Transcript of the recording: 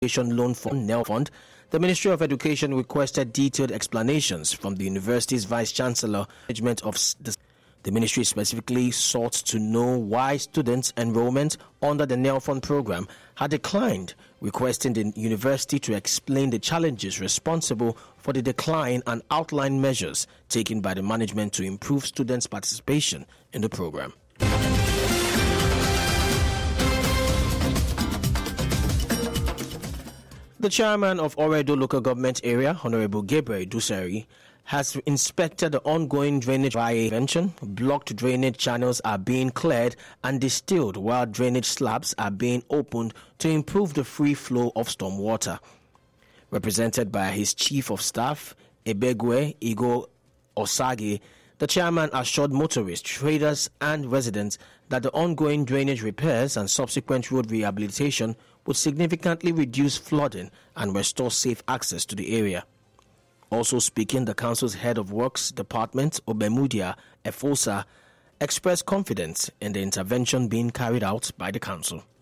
Education Loan Fund, NEL Fund, the Ministry of Education requested detailed explanations from the university's Vice Chancellor. The ministry specifically sought to know why students' enrollment under the NEL Fund program had declined, requesting the university to explain the challenges responsible for the decline and outline measures taken by the management to improve students' participation in the program. The chairman of Oredo Local Government Area, Honorable Gabriel Dusari, has inspected the ongoing drainage intervention. Blocked drainage channels are being cleared and distilled while drainage slabs are being opened to improve the free flow of stormwater. Represented by his Chief of Staff, Ebegwe Igo Osagi, the chairman assured motorists, traders and residents that the ongoing drainage repairs and subsequent road rehabilitation would significantly reduce flooding and restore safe access to the area. Also speaking, the council's head of works department, Obemudia Efosa, expressed confidence in the intervention being carried out by the council.